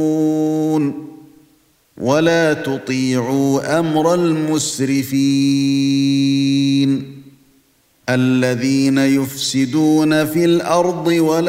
ولا تطيعوا أمر المسرفين الذين يفسدون في الأرض ولا